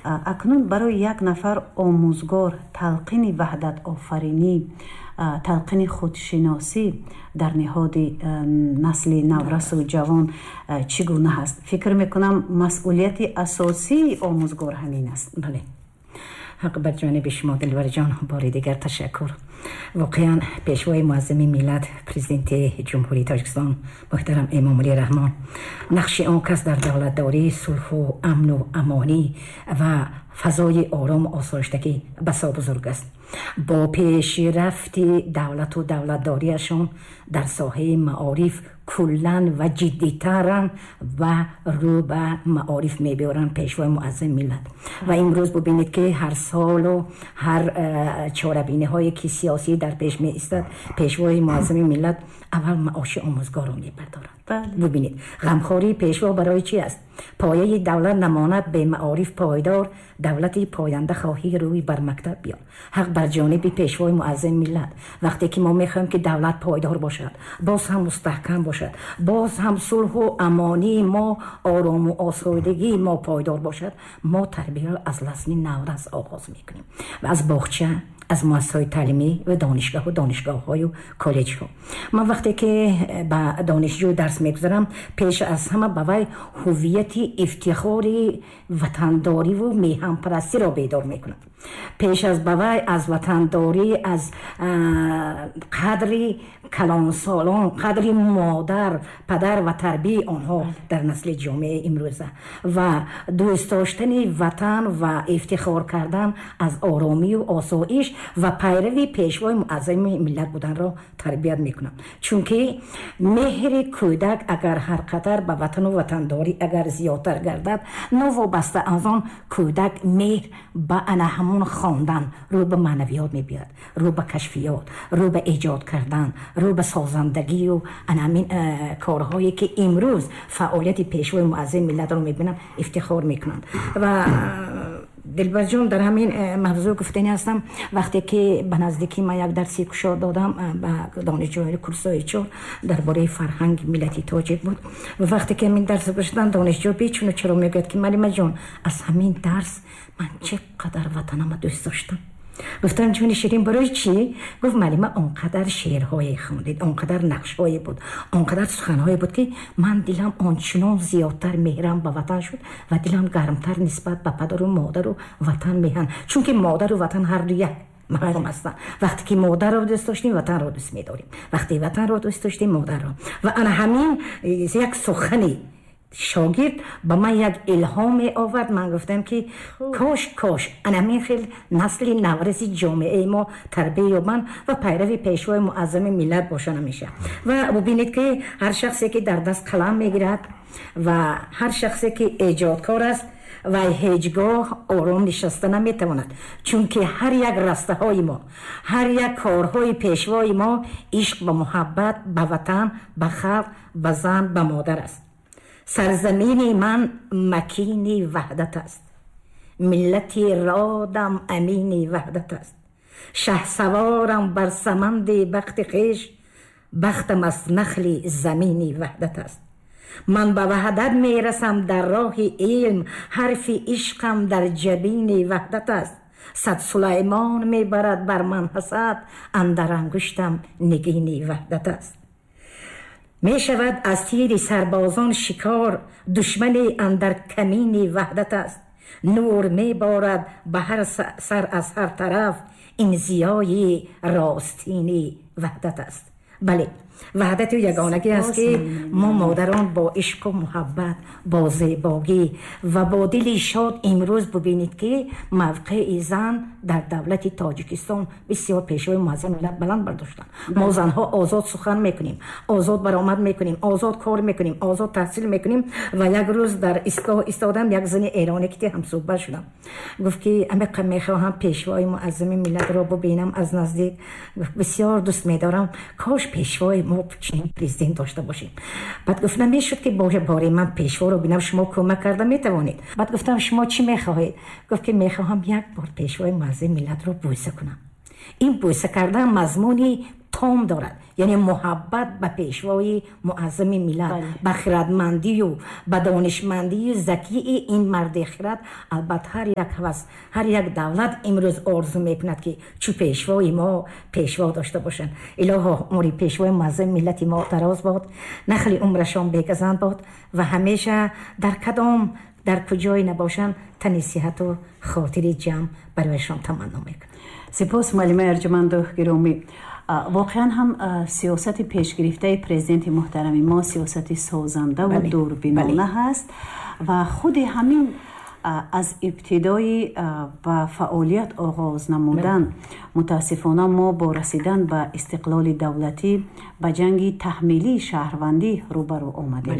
اکنون برای یک نفر آموزگار تلقین وحدت آفرینی، تلقین خودشناسی در نهاد نسل نورس و جوان چگونه هست؟ فکر میکنم مسئولیت اساسی آموزگار همین است. بله، حق بر جانب شما دلبر جان. بار دیگر تشکر. واقعا پیشوای معظم ملت پرزیدنت جمهوری تاجیکستان محترم امام علی رحمان نقش آن کس در دولتداری صلح و امن و امانی و فضای آرام و آسایشتگی بسا بزرگ است. با پیشرفت دولت و دولتداریشان در ساحه معارف کلن و جدیترن و رو به معارف میبرن پیشوای معظم ملت. و امروز ببینید که هر سال و هر چاره‌بینی های که سیاسی در پیش می ایستد، پیشوای معظم ملت اول معاش آموزگار رو میپردارند. ببینید غمخواری پیشوا برای چی است؟ پایه دولت نماند به معارف پایدار، دولتی پاینده خواهی روی بر مکتب بیار. حق بر جانب پیشوای معظم ملت. وقتی که ما میخوایم که دولت پایدار باشد، باز هم مستحکم باشد، باز هم صلح و امانی ما، آرام و آسایشگی ما پایدار باشد، ما تربیت از لسن نورس آغاز میکنیم و از باغچه، از مؤسسه‌های تعلیمی و دانشگاه‌های و کالج‌ها. من وقتی که با دانشجو درس میگذارم، پیش از همه به وی هویت افتخاری وطنداری و میهن پرستی را بیدار میکنم. پیش از به وی از وطنداری، از قدری کلان سالان، قدری مادر، پدر و تربیت آنها در نسل جامعه امروزه و دوست داشتن وطن و افتخار کردن از آرامی و آسایش و پیروی پیشوای معظم ملت بودن را تربیت میکنم. چون که مهر کودک اگر هر قدر به وطن و وطنداری اگر زیادتر گردد، نوابسته از آن کودک مهر به همون خواندن رو به معنویات میبیاد، رو به کشفیات، رو به ایجاد کردن، رو به سازندگی و همین کارهایی که امروز فعالیت پیشوای معظم ملت رو میبینم افتخار میکنن. و دلبر جون در همین موضوع گفتنی هستم. وقتی که به نزدیکی من یک درسی کشاد دادم به دانشجویان کورسای 4 درباره فرهنگ ملتی تاجیک بود و وقتی که من درس گذاشتم، دانشجو بیچونه چرا میگه که معلم جون از همین درس من چقدر وطنم دوست داشتم. گفتم جون شیرین برای چی؟ گفت معلمه اونقدر شعرهای خوندید، اونقدر نقش‌های بود، اونقدر سخن‌های بود که من دلم آنچنان زیادتر مهرم به وطن شد و دلم گرمتر نسبت به پدر و مادر و وطن میهن. چون که مادر و وطن هر دو یک مقام هستن. وقتی که مادر رو دوست داشتیم وطن رو دوست می‌داریم، وقتی وطن رو دوست داشتیم مادر رو. و انا همین یک سخنی شاگرد با من یک الهام آورد. من گفتم که کاش همین خیلی نسل نورسی جامعه ما تربیت یابند و پیروی پیشوای معظم ملت باشن میشه. و ببینید که هر شخصی که در دست قلم میگیرد و هر شخصی که ایجادکار است و هیچگاه آرام نشسته نمیتواند، چون که هر یک رسته های ما، هر یک کارهای پیشوای ما عشق و محبت به وطن، به خلق، به زن، به مادر است. سرزمین من مکین وحدت است، ملتی رادم امین وحدت است. شه سوارم بر سمند بخت خیش، بختم از نخل زمین وحدت است. من به وحدت میرسم در راه علم، حرف عشقم در جبین وحدت است. صد سلیمان میبرد بر من حسد، اندر انگشتم نگین وحدت است. می شود از تیر سربازان شکار، دشمن اندر کمین وحدت است. نور می بارد به هر سر از هر طرف، این ضیای راستین وحدت است. بله، وحدت و یگانگی است که ما مادران با عشق و محبت، با زیبایی و با دل شاد امروز ببینید که موقع زن در دولت تاجیکستان بسیار پیشوای معظم ملت بلند برداشتن. ما زنها آزاد سخن میکنیم، آزاد برآمد میکنیم، آزاد کار میکنیم، آزاد تحصیل میکنیم. و یک روز در ایستگاه ایستادم، یک زن ایرانی که هم صحبت شدم، گفت که عمیق میخواهم پیشوای معظم ملت را ببینم از نزدیک، بسیار دوست میدارم، کاش پیشوای ما چنین پرزیدنت داشته باشیم. بعد گفتم میشد که باره من پیشوا رو ببینم، شما کمک کرده میتوانید. بعد گفتم شما چی میخواهید؟ گفت که میخواهم یک بار پیشوای معظم ملت رو بوسه کنم. این بوسه کردن مضمونی том дорад, яъне муҳаббат ба пешвои муаззами миллат, ба хиратмандию ба донишмандию закии ин марди хират. албатта ҳар як ҳавас, ҳар як давлат имрӯз орзу мекунад ки чу пешвои мо пешво дошта бошанд. илоҳо умри пешвои муаззами миллати мо дароз бод, нахли умрашон бегазанд бод ва ҳамеша дар кадом дар куҷое набошанд тани сиҳату хотири ҷамъ барояшон таманно мекунам. сипос муаллима арҷуманду гиромӣ. воқеан ҳам сиёсати пешгирифтаи президенти муҳтарами мо сиёсати созандаву дурбинона ҳаст ва худи ҳамин аз ибтидои ба фаъолият оғоз намудан мутаассифона мо бо расидан ба истиқлоли давлатӣ ба ҷанги таҳмилии шаҳрвандӣ рӯбарӯ омадем.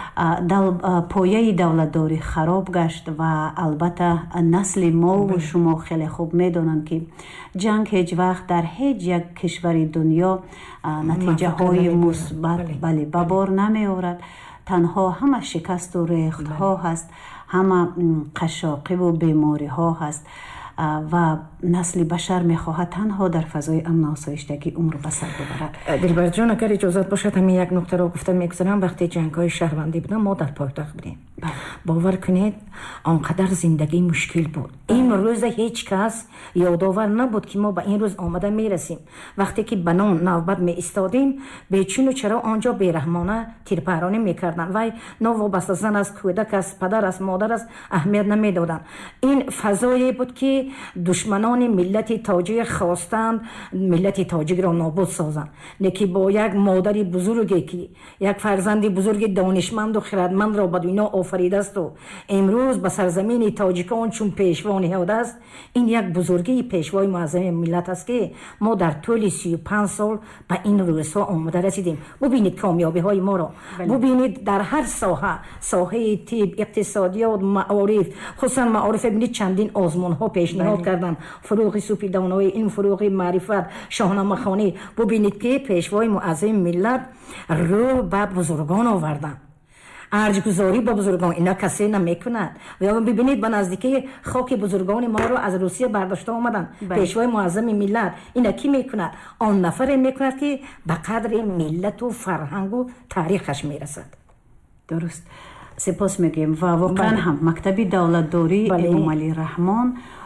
пояи давлатдорӣ хароб гашт ва албатта насли мо шумо хеле хуб медонанд ки ҷанг ҳеҷ вақт дар ҳеҷ як кишвари дунё натиҷаҳои мусбат ба бор намеорад. танҳо ҳама шикасту рехтҳо ҳаст, ҳама қашоқиву бемориҳо ҳаст ва насли башар мехоҳад танҳо дар фазои амну осоиштагӣ умр ба сар бибарад. дилбарҷон, агар иҷозат бошад ҳамин як нуқтаро гуфта мегузарам. вақте ҷангҳои шаҳрвандӣ будам, мо дар пойтахт будем. бовар кунед, он қадар зиндагӣ мушкил буд. имрӯза ҳеҷ кас ёдовар набуд ки мо ба ин рӯз омада мерасем. вақте ки ба нон навбат меистодем, бечуну чаро онҷо бераҳмона тирпаронӣ мекарданд. вай новобаста зан аст, кӯдак аст, падар аст, модар аст, аҳамият намедоданд. ин фазое буд ки душманони миллати тоҷик хостанд миллати тоҷикро нобуд созанд. неки бо як модари бузурге ки як фарзанди бузурги донишманду хиратмандро ба дунё офаридасту имрӯз ба сарзамини тоҷикон чун пешво ниҳодааст, ин як бузургии пешвои муаззами миллат аст ки мо дар тӯли 35 сол ба ин рӯзҳо омада расидем. бубинед комёбиҳои моро, бубинед дар ҳар соҳа, соҳаи тиб, иқтисодиёт, маориф, хусусан маориф, бинед чандин озмунҳо пешниҳод карданд. фуруғи супи давноӣ, ин фуруғи маърифат, шоҳномахонӣ. бубинед ки пешвои муаззами миллат рӯ ба бузургон оварданд. арҷгузорӣ ба бузургон ина касе намекунад. бибинед ба наздикии хоки бузургони моро аз русия бардошта омаданд. пешвои муаззами миллат ина ки мекунад? он нафаре мекунад ки ба қадри миллату фарҳангу таърихаш мерасад. дуруст, сипос мегӯем. ва воқеан ҳам мактаби давлатдорӣ эмомалӣ раҳмон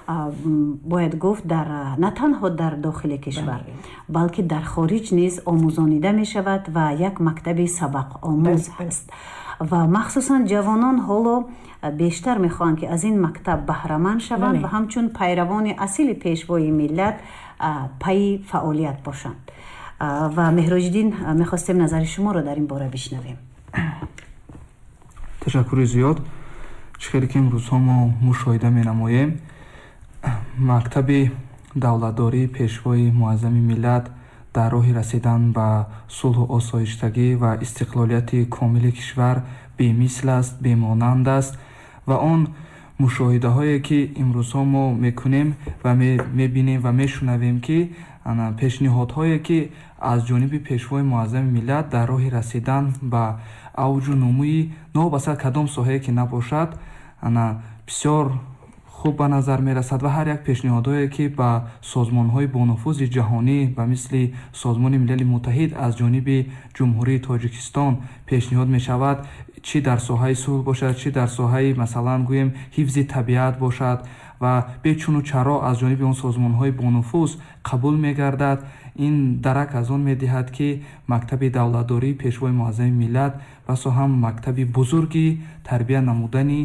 бояд гуфт на танҳо дар дохили кишвар, балки дар хориҷ низ омӯзонида мешавад ва як мактаби сабақомӯз ҳаст. ва махсусан ҷавонон ҳоло бештар мехоҳанд ки аз ин мактаб баҳраманд шаванд ва ҳамчун пайравони асили пешвои миллат пайи фаъолият бошанд. ва меҳроҷиддин, мехостем назари шуморо дар ин бора бишнавем. ташаккури зиёд. чӣ хеле ки имрӯзҳо мо мушоҳида менамоем, мактаби давлатдории пешвои муаззами миллат дар роҳи расидан ба сулҳу осоиштагӣ ва истиқлолияти комили кишвар бемисл аст, бемонанд аст ва он мушоҳидаҳое ки имрӯзҳо мо мекунем ва мебинем ва мешунавем ки пешниҳодҳое ки аз ҷониби пешвои муаззами миллат дар роҳи расидан ба авҷу нумӯи новобаста кадом соҳае ки набошад бисёр хуб ба назар мерасад ва ҳар як пешниҳодҳое ки ба созмонҳои бонуфузи ҷаҳонӣ ба мисли созмони милали муттаҳид аз ҷониби ҷумҳурии тоҷикистон пешниҳод мешавад, чӣ дар соҳаи сулҳ бошад, чӣ дар соҳаи масалан гӯем ҳифзи табиат бошад ва бечуну чаро аз ҷониби он созмонҳои бонуфуз қабул мегардад. ин дарак аз он медиҳад ки мактаби давлатдории пешвои муаззами миллат басо ҳам мактаби бузурги тарбия намудани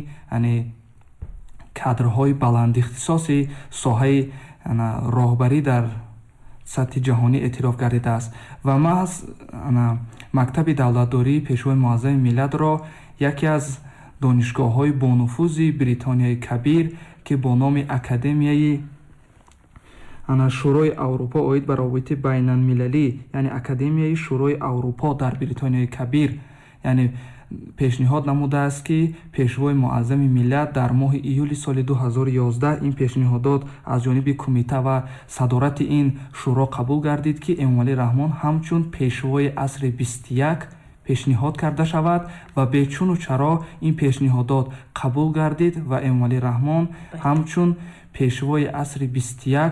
кадрҳои баландихтисоси соҳаи роҳбарӣ дар сатҳи ҷаҳонӣ эътироф гардидааст ва маҳз мактаби давлатдории пешвои муаззами миллатро яке аз донишгоҳҳои бонуфузи Бритонияи Кабир ки бо номи Академияи шӯрои Аврупо оид ба робити байналмилалӣ, яъне Академияи шӯрои Аврупо дар Бритонияи Кабир, яъне пешниҳод намудааст ки пешвои муаззами миллат дар моҳи июли соли 2011 ин пешниҳодот аз ҷониби кумита ва садорати ин шӯро қабул гардид ки Эмомалӣ Раҳмон ҳамчун пешвои асри 21 пешниҳод карда шавад ва бечуну чаро ин пешниҳодот қабул гардид ва Эмомалӣ Раҳмон ҳамчун пешвои асри 21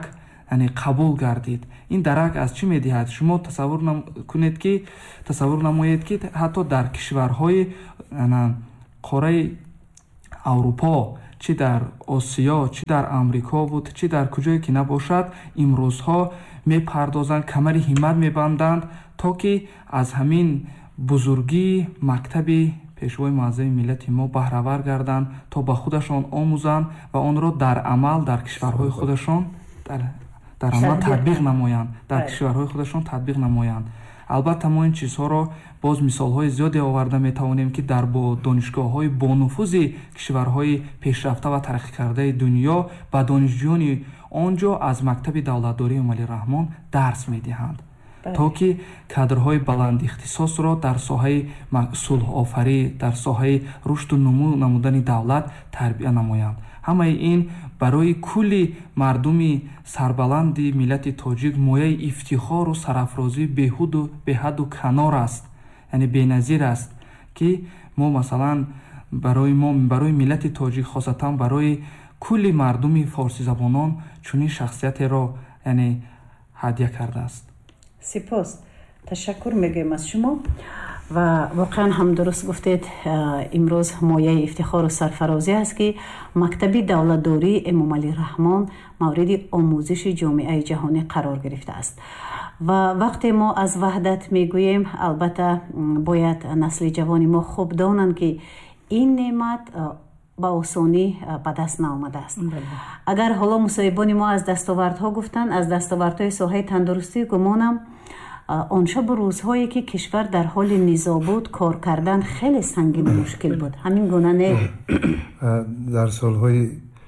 яъне қабул гардид. ин дарак аз чӣ медиҳад? Шумо тасаввур намоед ки ҳатто дар кишварҳои қораи аврупо, чӣ дар осиё, чӣ дар амрико буд, чӣ дар куҷое ки набошад, имрӯзҳо мепардозанд, камари ҳиммат мебанданд, то ки аз ҳамин бузургии мактаби пешвои муаззами миллати мо баҳравар гарданд, то ба худашон омӯзанд ва онро дар амал дар кишварҳои худашон дар амал татбиқ намоянд, дар кишварҳои худашон татбиқ намоянд. албатта мо ин чизҳоро боз мисолҳои зиёде оварда метавонем ки дар бо донишгоҳҳои бонуфузи кишварҳои пешрафта ва тараққикардаи дунё ба донишҷӯёни он ҷо аз мактаби давлатдории Эмомалӣ Раҳмон дарс медиҳанд, то ки кадрҳои баландихтисосро дар соҳаи сулҳофарӣ, дар соҳаи рушду нумӯ намудани давлат тарбия намоянд. ҳамаи ин барои кулли мардуми сарбаланди миллати тоҷик мояи ифтихору сарафрозии беҳадду канор аст, яъне беназир аст, ки мо масалан барои миллати тоҷик, хосатан барои кулли мардуми форсизабонон чунин шахсиятеро яъне ҳадя кардааст. сипос, ташаккур мегӯем аз шумо ва воқеан ҳам дуруст гуфтед. имрӯз мояи ифтихору сарфарозӣ аст ки мактаби давлатдории Эмомалӣ Раҳмон мавриди омӯзиши ҷомеаи ҷаҳонӣ қарор гирифтааст. ва вақте мо аз ваҳдат мегӯем, албатта бояд насли ҷавони мо хуб донанд ки ин неъмат ба осонӣ ба даст наомадааст. агар ҳоло мусоҳибони мо аз дастовардҳо гуфтанд, аз дастовардҳои соҳаи тандурустӣ гумонам он шабу рӯзҳое ки кишвар дар ҳоли низо буд, кор кардан хеле сангину мушкил буд. ҳамин гуна не? дар солҳои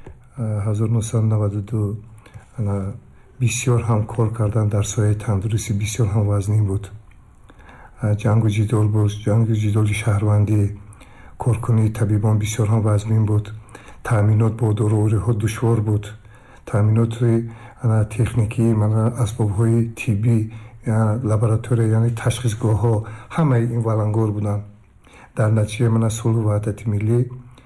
1992 бисёр ҳам кор кардан дар соҳаи тандурустӣ бисёр ҳам вазнин буд. ҷангу ҷидол буд, ҷангу ҷидоли шаҳрвандӣ, коркунии табибон бисёр ҳам вазнин буд. таъминот бо доровориҳо душвор буд. таъминоти техникӣ, асбобҳои тиббӣ, лаборатория, яъне ташхисгоҳҳо, ҳамаи ин валангор буданд. дар натиҷаи сулҳу ваҳдати миллӣ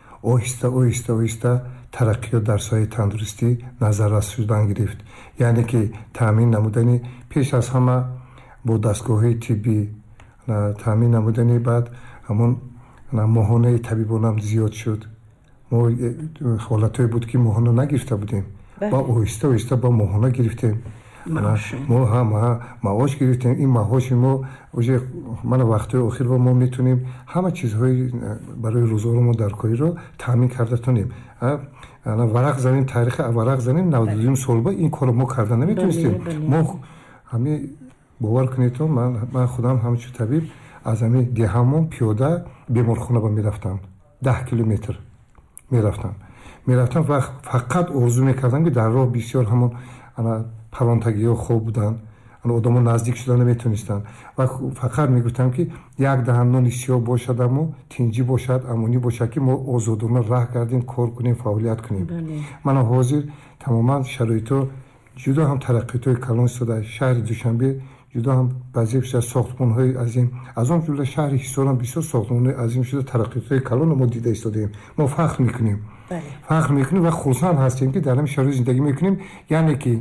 оҳиста тараққиёт дар соҳаи тандурустӣ назаррас шудан гирифт. яъне ки таъмин намудани пеш аз ҳама бо дастгоҳҳои тиббӣ, таъмин намудани баъд ҳамон моҳонаи табибонам зиёд шуд. мо ҳолатҳое буд ки моҳона нагирифта будем, ба оҳиста ба моҳона гирифтем. мо маош гирифтем. ин маоши мо мана вақтҳои охир мо метунем ҳама чизҳои барои рӯзгормо даркориро таъмин карда тунем. варақ занем, таърихи варақ занем, 92 солба ин корро мо карда наметунистем. мо ҳамин бовар кунед, ман худам ҳамчун табиб аз ҳамин деҳамон пиёда беморхона мерафтам, 10 километр мерафтам ва фақат орзу мекардам ки дар роҳ бисёр ҳамон паронтагиҳо хоб буданд, одамо наздик шуда наметонистанд ва фақат мегуфтам ки як даҳан нони сиёҳ бошад, аммо тинҷӣ бошад, амонӣ бошад ки мо озодона раҳ гардем, кор кунем, фаъолият кунем. мана ҳозир тамоман шароито ҷудо ҳам тараққиётҳои калон истода. шаҳри душанбе ҷудо ҳам пазир шуда, сохтмонҳои азим, аз он ҷумла шаҳри ҳисор ҳам бисёр сохтмонҳои азим шуда, тараққиётҳои калонро мо дида истодаем. мо фахр мекунем ва хурсанд ҳастем ки дар ҳамин шароит зиндагӣ мекунем. яъне ки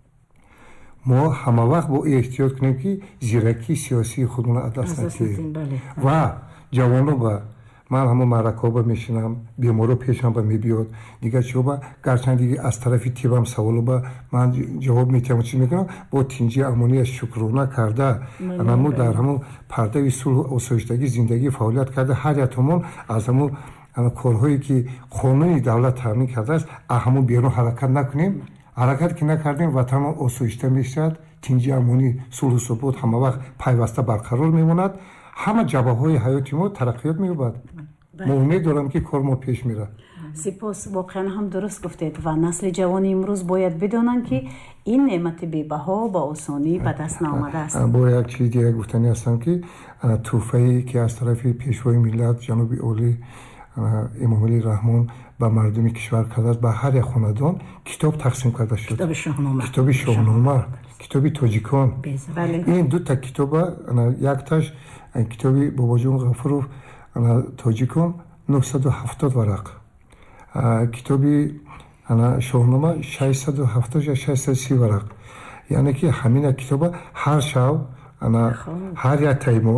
мо ҳама вақт бо эҳтиёт кунем ки зиракии сиёсии худмона аз даст надиҳем. ва ҷавонро ба ман ҳамон маъракаҳо мешинам, беморо пешам мебиёд, дигар чиҳо гарчанди аз тарафи тибам саволо ман ҷавоб метиҳам, чиз мекунам, бо тинҷи амонияш шукрона карда, мо дар ҳамон пардави сулҳу осоиштагӣ зиндагӣ фаъолият карда, ҳар як томон аз ҳамон корҳое ки қонуни давлат таъмин кардааст, аз ҳамон берун ҳаракат накунем. ҳаракат ки накардем, ватанон осоишта мешавад, тинҷи амонӣ, сулҳу собот ҳама вақт пайваста барқарор мемонад, ҳама ҷабҳаҳои ҳаёти мо тараққиёт меёбад. мо умед дорам ки кор мо пеш мерад. сипос, воқеан ҳам дуруст гуфтед ва насли ҷавони имрӯз бояд бидонанд ки ин неъмати бебаҳо ба осонӣ ба даст наомадааст. бо як чизи дигар гуфтанӣ ҳастам ки тӯҳфае ки аз тарафи пешвои миллат ҷаноби олӣ Эмомалӣ Раҳмон ба мардуми кишвар кардааст, ба ҳар як хонадон китоб тақсим карда шуд. китоби шоҳнома, китоби тоҷикон. ин дута китоба, якташ китоби Бобоҷон Ғафуров тоҷикон 970 варақ, китоби ана шоҳнома 670 я 630 варақ. яъне ки ҳамина китоба ҳар шав ана ҳар як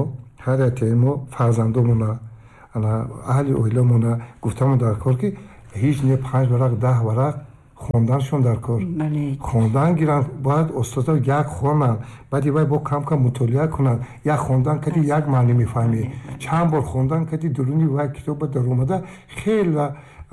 таймо фарзандомона ана аҳли оиламона гуфтамон дар кор ки ҳеҷ не 5 варақ 10 варақ хонданшон дар кор хондан гиранд. бояд устоза як хонанд, баъди вай бо кам мутолиа кунанд. як хондан кади як маъни мефаҳмӣ, чанд бор хондан кади дуруни вай китоба даромада хеле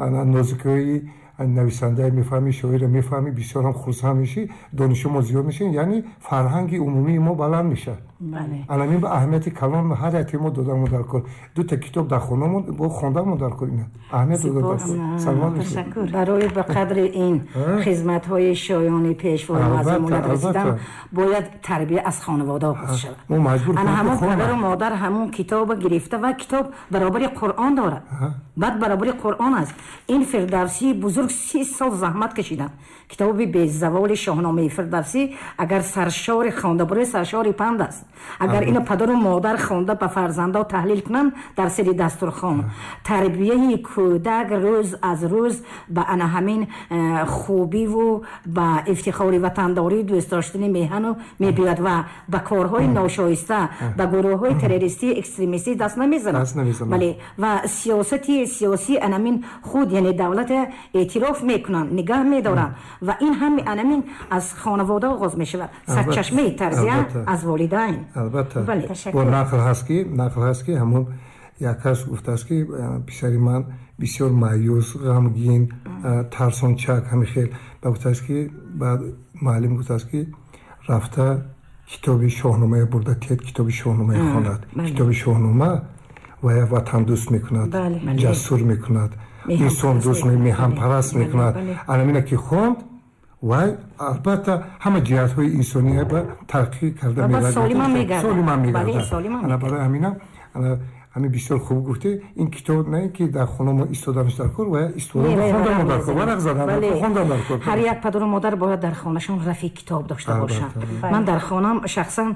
нозикои нависандаи мефаҳмӣ, шоира мефаҳмӣ, бисёр ҳам хурсанд мешӣ, донишо мо зиёд мешавем, яъне фарҳанги умумии мо баланд мешавад. аламин ба аҳамияти калон ҳар яке мо додамон дар кор. дута китоб дар хонамон бо хондамон дар кор ина аҳамият дода дар кор. саломат бошед. барои ба қадри ин хизматҳои шоёни пешвои муаззамуллат расидан бояд тарбия аз хонавода оғоз шавад. мо маҷбур ана ҳамон падару модар ҳамон китоба гирифта ва китоб баробари қуръон дорад. баъд баробари қуръон аст. ин фирдавсии бузург 30 сол заҳмат кашиданд. китоби безаволи шоҳномаи фирдавсӣ агар саршори хонда буре саршори панд аст. агар ина падару модар хонда ба фарзандо таҳлил кунанд дар сири дастурхон. тарбияи кӯдак рӯз аз рӯз ба ана ҳамин хубиву ба ифтихори ватандорӣ дӯстдоштани меҳану мебиёд ва ба корҳои ношоиста ба гурӯҳҳои террористӣ экстремистӣ даст намезанад. бале ва сиёсӣ анамин худ яъне давлат эътироф мекунанд, нигаҳ медоранд ва ин ҳами анамин аз хонавода оғоз мешавад. сарчашмаи тарбия аз волидайн. албатта бо нақл ҳаст ки ҳамон як кас гуфтааст ки писари ман бисёр маъюс ғамгин тарсончак ҳами хел ба гуфтааст ки баъд муаллим гуфтааст ки рафта китоби шоҳномаи бурда тед китоби шоҳномаи хонад. китоби шоҳнома вая ватандӯст мекунад, ҷасур мекунад, инсондӯст меҳанпараст мекунад. аламина ки хонд вай албатта ҳама ҷиҳатҳои инсония ба тараққӣ карда солиман мегардад. барои ҳамина ҳамин бисёр хуб гуфте ин китоб не ки дар хона мо истоданаш дар кор ва истодан хондан дар кор варақ задан хондан дар кор. ҳар як падару модар бояд дар хонашон рафиқ китоб дошта бошанд. ман дар хонам шахсан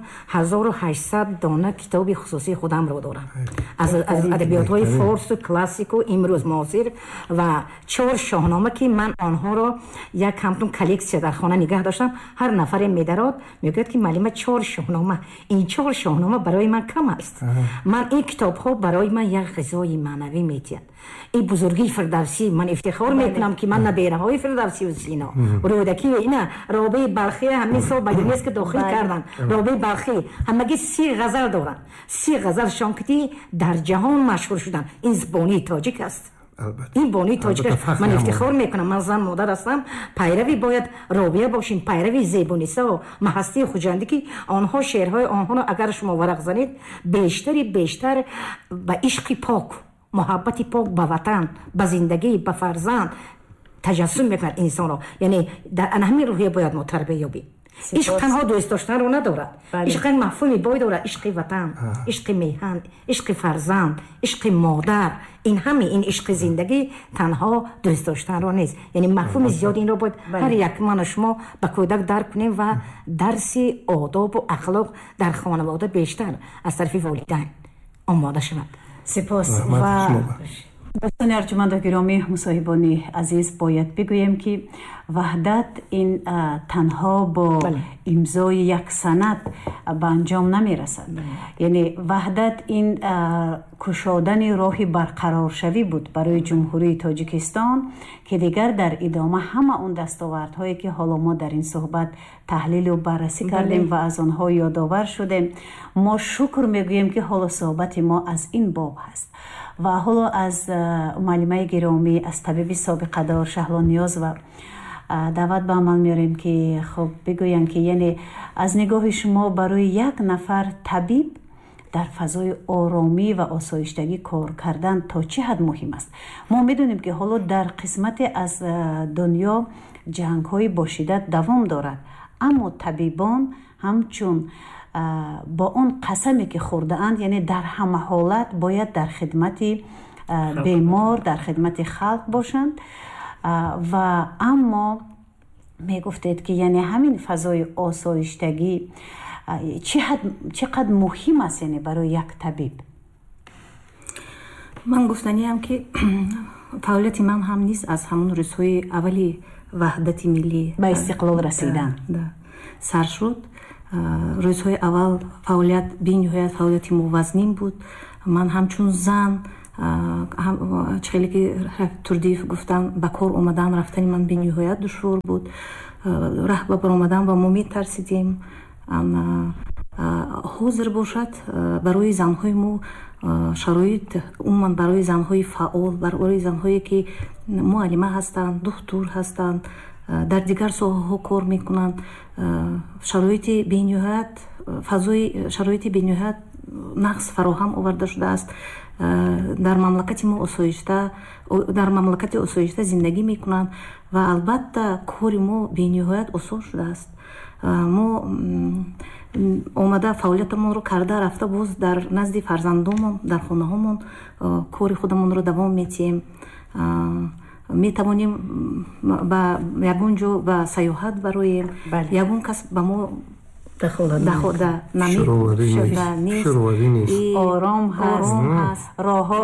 1800 дона китоби хусусии худамро дорам аз адабиётҳои форсу классику имрӯз муосир ва 4 шоҳнома ки ман онҳоро як ҳамтун коллексия дар хона нигаҳ доштам. ҳар нафаре медарод мегӯяд ки маълима 4 шоҳнома, ин 4 шоҳнома барои ман кам аст. ман ин китоб барои ман як ғизои маънавӣ метиҳад. ин бузургии фирдавсӣ ман ифтихор мекунам ки ман набераҳои фирдавсӣ сино рӯдаки ина робеи балхи ҳамин сол ба юнеско дохил карданд. робеи балхи ҳамагӣ 30 ғазал доранд. 30 ғазалшон ки дар ҷаҳон машҳур шуданд. ин бонии тоҷик аст. ин бонии тоҷик аст. ман ифтихор мекунам. ман зан модар ҳастам. пайрави бояд робия бошем, пайрави зебунисо маҳастии хуҷандӣ ки онҳо шеърҳои онҳоро агар шумо варақ занед бештар ба ишқи пок, муҳаббати пок ба ватан, ба зиндагӣ, ба фарзанд таҷассум мекунад инсонро. яъне дар ҳамин рӯҳия бояд мо тарбия ёбем. ишқ танҳо дӯст доштанро надорад. ишқ мафҳуми бой дорад. ишқи ватан, ишқи меҳан, ишқи фарзанд, ишқи модар. ин ҳами ин ишқи зиндагӣ танҳо дӯст доштанро нест. яъне мафҳуми зиёд инро бояд ҳар як ману шумо ба кӯдак дарк кунем ва дарси одобу ахлоқ дар хонавода бештар аз тарафи волидайн омода шавад. сипос ва дӯстони арҷуманду гиромӣ, мусоҳибони азиз, бояд бигӯем ки ваҳдат ин танҳо бо имзои як санад ба анҷом намерасад. яъне ваҳдат ин кушодани роҳи барқароршавӣ буд барои ҷумҳурии тоҷикистон ки дигар дар идома ҳама он дастовардҳое ки ҳоло мо дар ин суҳбат таҳлилу баррасӣ кардем ва аз онҳо ёдовар шудем, мо шукр мегӯем ки ҳоло суҳбати мо аз ин боб ҳаст. ва ҳоло аз муаллимаи гиромӣ, аз табиби собиқадор Шаҳлониёз ва даъват ба амал меорем ки хуб бигӯянд ки яъне аз нигоҳи шумо барои як нафар табиб дар фазои оромӣ ва осоиштагӣ кор кардан то чӣ ҳад муҳим аст. мо медонем ки ҳоло дар қисмате аз дунё ҷангҳои бошиддат давом дорад, аммо табибон ҳамчун با اون قسمی که خورده‌اند، یعنی در همه حالت باید در خدمت بیمار، در خدمت خلق باشند. و اما می گفتید که یعنی همین فضای آسایشتگی چقدر مهم است یعنی برای یک طبیب؟ من گفتنیم که فعالیت من هم نیست از همون روزهای اولی ваҳдати миллӣ ба истиқлол расидан сар шуд. рӯзҳои аввал фаъолият бениҳоят фаъолияти мувазнин буд. ман ҳамчун зан хеле ки турдиев гуфтан ба кор омадан рафтани ман бениҳоят душвор буд. раҳ ба баромадан ба мо метарсидем. ҳозир бошад барои занҳои мо шароит умуман барои занҳои фаъол, барои занҳое ки муаллима ҳастанд, духтур ҳастанд, дар дигар соҳаҳо кор мекунанд, шароити бениҳоят фазои шароити бениҳоят нақс фароҳам оварда шудааст. дар мамлакати мо дар мамлакати осоишта зиндагӣ мекунанд ва албатта кори мо бениҳоят осон шудааст. мо омада фаъолиятамонро карда рафта боз дар назди фарзандомон дар хонаҳомон кори худамонро давом медиҳем. метавонем ба ягон ҷо ба саёҳат бароем. ягон кас ба мо шуроварӣ нест. ором ҳаст, роҳҳо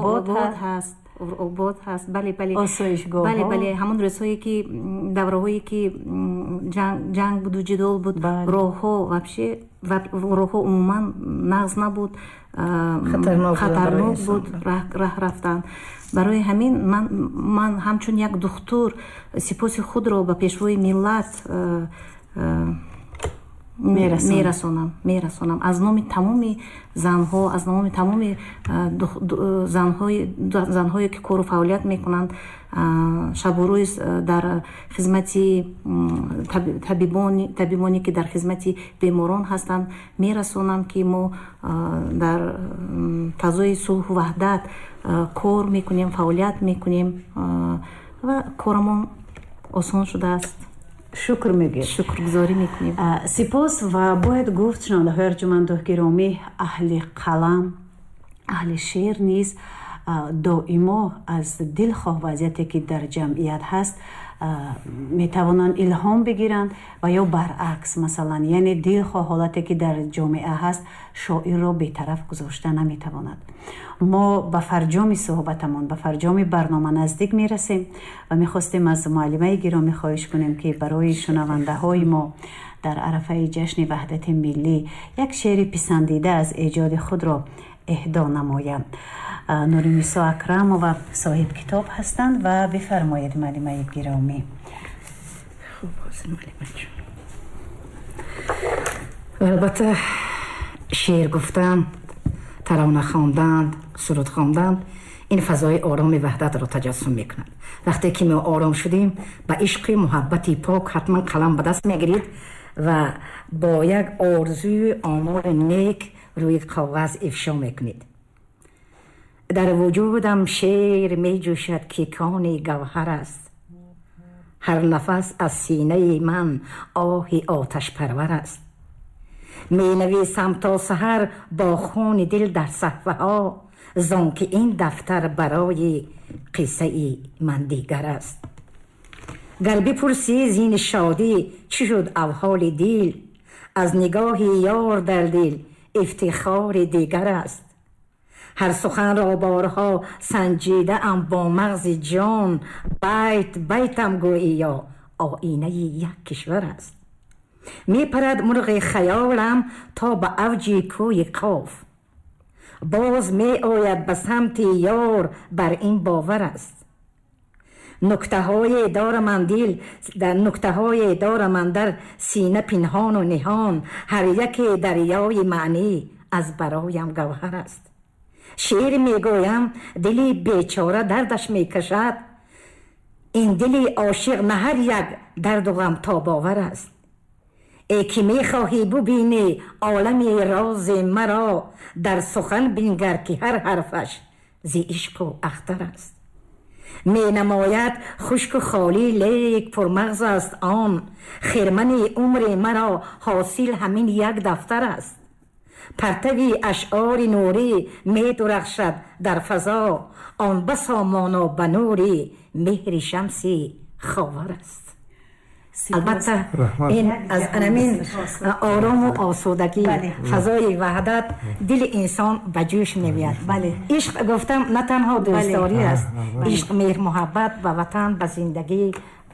обод ҳаст. бале осоишгоҳ ҳамон рӯзҳое ки давраҳое ки ҷанг буду ҷидол буд, роҳҳо вообще роҳҳо умуман нағз набуд, хатарнок буд раҳ рафтан. барои ҳамин ман ҳамчун як духтур сипоси худро ба пешвои миллат мерасонам аз номи тамоми занҳо, аз номи тамоми занҳое ки кору фаъолият мекунанд шабу рӯз дар хизмати табибоне ки дар хизмати беморон ҳастанд мерасонам ки мо дар фазои сулҳу ваҳдат кор мекунем, фаъолият мекунем ва корамон осон шудааст. шукргузорӣ мекунем. сипос ва бояд гуфт шунавандаҳои арҷумандоҳ гиромӣ, аҳли қалам, аҳли шеър низ доимо аз дилхоҳ вазъияте ки дар ҷамъият ҳаст метавонанд илҳом бигиранд ва ё баръакс, масалан, яъне дилхоҳ ҳолате ки дар ҷомеа ҳаст шоирро бетараф гузошта наметавонад. мо ба фарҷоми суҳбатамон, ба фарҷоми барнома наздик мерасем ва мехостем аз муаллимаи гиромӣ хоҳиш кунем ки барои шунавандаҳои мо дар арафаи ҷашни ваҳдати миллӣ як шеъри писандида аз эҷоди худро эҳдо намоянд. нуринисо акрамова соҳиб китоб ҳастанд ва бифармоед муаллимаи гиромӣ. албатта шеър гуфтан, тарона хондан, суруд хондан ин фазои ороми ваҳдатро таҷассум мекунад. вақте ки мо ором шудем ба ишқи муҳаббати пок ҳатман қалам ба даст мегиред ва бо як орзуи омоли нек рӯи коғаз ифшо мекунед. дар вуҷудам шеър меҷӯшад ки кони гавҳар аст. ҳар нафас аз синаи ман оҳи оташпарвар аст. менависам то саҳар бо хуни дил дар саҳфаҳо, зон ки ин дафтар барои қиссаи ман дигар аст. гар бипурсӣ зини шодӣ чӣ шуд авҳоли дил, аз нигоҳи ёр дар дил ифтихори дигар аст. ҳар суханро борҳо санҷидаам бо мағзи ҷон, байтам гӯё оинаи як кишвар аст. мепарад мурғи хаёлам то ба авҷи кӯи қоф, боз меояд ба самти ёр, бар ин бовар аст. нуктаҳое дораман дар сина пинҳону ниҳон, ҳар яке дарёи маънӣ аз бароям гавҳар аст. шеър мегӯям дили бечора дардаш мекашад, ин дили ошиқ на ҳар як дарду ғам тобовар аст. ای که میخواهی ببینی عالم راز مرا، در سخن بنگر که هر حرفش زی عشق و اختر است. می نماید خشک و خالی لیک پرمغز است آن، خرمن عمر مرا حاصل همین یک دفتر است. پرتوی اشعار نوری می درخشد در فضا، آن بسا مانا به نوری مهر شمسی خاور است. البته این از انمین آرام و آسودگی فضای وحدت دل انسان به جوش می‌آید. عشق گفتم نه تنها دوستداری است، عشق مهر محبت به وطن، به زندگی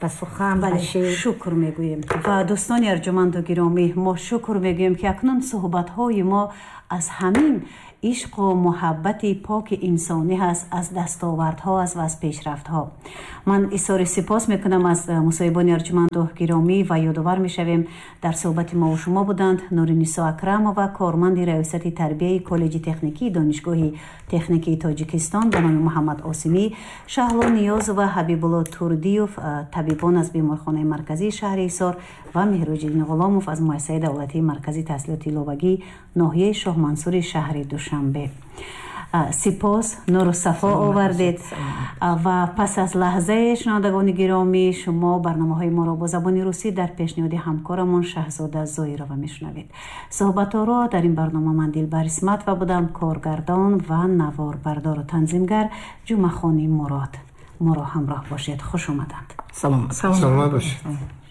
ба сухан ба шеър шукр мегӯем. ва дӯстони арҷуманду гиромӣ, мо шукр мегӯем ки акнун суҳбатҳои мо аз ҳамин ишқу муҳаббати поки инсонӣ ҳаст, аз дастовардҳо аст ва аз пешрафтҳо. ман изҳори сипос мекунам аз мусоҳибони арҷуманду гиромӣ ва ёдовар мешавем дар суҳбати мо шумо буданд Нуринисо Акрамова, корманди раёсати тарбияи коллеҷи техникии донишгоҳи техникии Тоҷикистон ба номи Муҳаммад Осимӣ, Шаҳло Ниёзова, Ҳабибулло Турдиев, табибон аз беморхонаи марказии шаҳри Ҳисор ва Меҳруҷиддин Ғуломов аз муассисаи давлатии марказии таҳсилоти иловагии ноҳияи Шоҳмансури шаҳри Душанбе. сипос, нуру сафо овардед ва пас аз лаҳзае шунавандагони гиромӣ, шумо барномаҳои моро бо забони русӣ дар пешниҳоди ҳамкорамон Шаҳзода Зоирова мешунавед. суҳбатҳоро дар ин барнома ман Дилбар Исматова будам, коргардон ва наворбардору танзимгар Ҷумъахони Мурод. моро ҳамроҳ бошед. хуш омаданд. салом саломат бошед.